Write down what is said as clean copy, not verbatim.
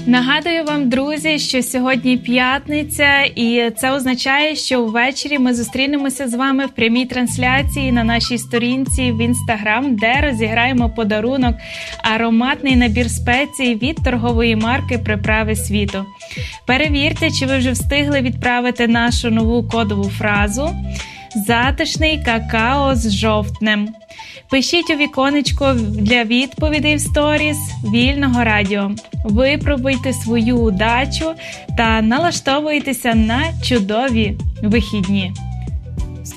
Нагадую вам, друзі, що сьогодні п'ятниця, і це означає, що ввечері ми зустрінемося з вами в прямій трансляції на нашій сторінці в Instagram, де розіграємо подарунок – ароматний набір спецій від торгової марки «Приправи світу». Перевірте, чи ви вже встигли відправити нашу нову кодову фразу «Затишний какао з жовтнем». Пишіть у віконечко для відповідей в сторіс Вільного радіо. Випробуйте свою удачу та налаштовуйтеся на чудові вихідні.